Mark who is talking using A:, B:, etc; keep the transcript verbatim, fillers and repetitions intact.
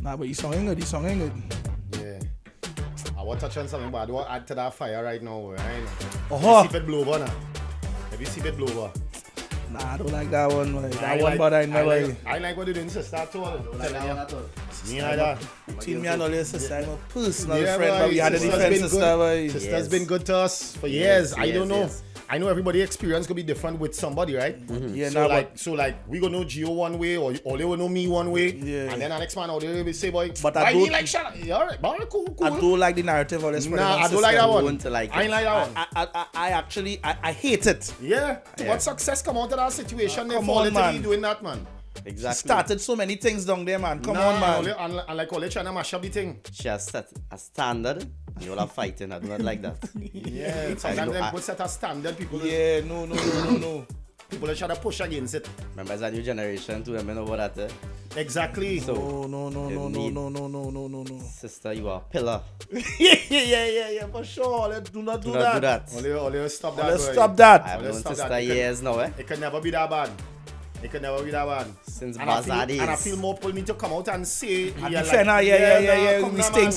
A: Nah, but you song good. You song good.
B: Yeah. I want to touch on something, but I don't want to add to that fire right now. Right?
A: Oh.
B: Have you see it blow over now? Have you seen it blow over?
A: Nah, I don't like that one. Like, that
B: I
A: one,
B: like,
A: but I
B: I
A: never.
B: like, I like what you doing, sister. At all.
C: Like that one at all.
B: Me like that.
A: Between me and all your sister, I'm a personal
B: Yeah,
A: friend,
B: boy,
A: but we had a
B: sister's
A: different
B: been
A: sister,
B: good.
A: boy.
B: Sister's
C: Yes.
B: been good to us for
C: Yes,
B: years. I
C: yes,
B: don't know.
C: yes.
B: I know everybody's experience could be different with somebody, right?
A: Yeah,
B: so
A: nah,
B: like,
A: but,
B: so like, we gonna know Gio one way, or or they will know me one way,
A: Yeah.
B: and then the next man out there will say, boy,
A: But
B: why
A: I
B: he
A: don't-
B: like shut up? Yeah, all right, but all right, cool, cool.
A: I don't like the narrative or the spread
B: Nah,
A: of
B: I don't like that
C: I
B: one.
C: want to like
B: I ain't
C: it.
B: like that one.
A: I, I, I, I actually, I, I hate it.
B: Yeah.
C: Yeah.
B: What success come out of that situation? They
A: come
B: fall
A: on,
B: into
A: man.
B: me doing that, man.
C: Exactly.
A: Started so many things down there, man. Come
B: Nah,
A: on, man.
B: only- And, and like all they trying to mash up the thing.
C: She has set a standard. And you all are fighting. I do not like that.
B: Yeah.
C: I
B: Sometimes
C: know,
B: them
C: I-
B: people set a standard. People,
A: Yeah, no, no, no, no, no.
B: people are trying to push against it.
C: Remember, it's a new generation too. I mean, over that. Eh?
B: Exactly.
C: So-
A: No, no, no,
C: You
A: no, no,
C: need-
A: no, no, no, no, no, no.
C: Sister, you are a pillar.
A: yeah, yeah, yeah, yeah, yeah, for sure. Let's do not do
C: Do
A: that.
C: not do that.
B: Only, only stop that.
A: Let's
B: boy.
A: stop that.
C: I have
B: Let's
C: known
B: stop
C: sister
B: that. It could-
C: years now, eh?
B: It could never be that bad. It could never be that bad.
C: Since
B: And I, feel,
C: Bazaar days.
B: and I feel more people need to come out and say,
A: And
B: yeah,
A: defend her, yeah, yeah, yeah,
B: nah,
A: yeah.
B: come
A: We
B: now,
A: staying
B: man.